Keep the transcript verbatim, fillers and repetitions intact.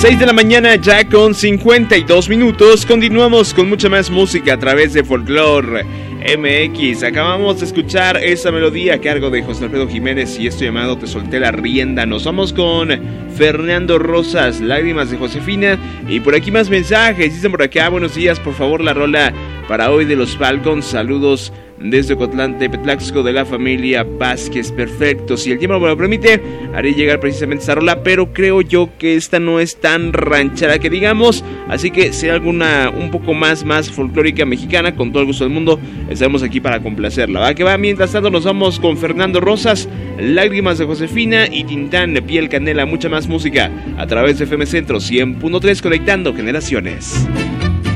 seis de la mañana ya con cincuenta y dos minutos. Continuamos con mucha más música a través de Folklore M X. Acabamos de escuchar esa melodía a cargo de José Alfredo Jiménez y esto llamado Te solté la rienda. Nos vamos con Fernando Rosas, Lágrimas de Josefina. Y por aquí más mensajes. Dicen por acá, buenos días, por favor la rola para hoy de los Falcons. Saludos desde Ocotlán, Tepetlaxco, de la familia Vázquez. Perfecto, si el tiempo me lo permite, haré llegar precisamente esta rola, pero creo yo que esta no es tan ranchera que digamos, así que será alguna un poco más, más folclórica mexicana, con todo el gusto del mundo, estaremos aquí para complacerla. Va que va, mientras tanto nos vamos con Fernando Rosas, Lágrimas de Josefina y Tintán, Piel Canela, mucha más música, a través de F M Centro cien punto tres, conectando generaciones.